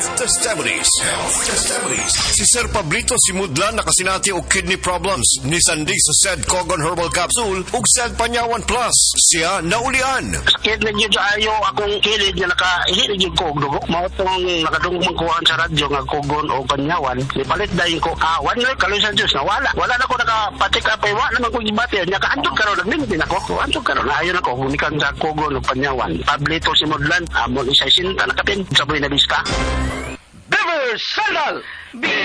Testimonies. Si Sir Pablito Simudlan nakasinati og kidney problems ni Sandy sa said Cogon Herbal Capsule ug said Panyawan Plus. Siya naulian. Sakit na gyud ayo akong kilid nga nakahilig gyud ko og dugo. Mao tong nakadungog kuhaan sa radyo nga Cogon o Panyawan. Nipalit dayon ko one week kaloy sa Dios na wala na ko nakapatik up wa naman ko gibati nya kaantog karon nagmintin ako. Antog karon ayo na ko gumikan sa Cogon o Panyawan. Pablito Simudlan amon isa sinta nakapin sa buhay na bista. Beaver Sandal!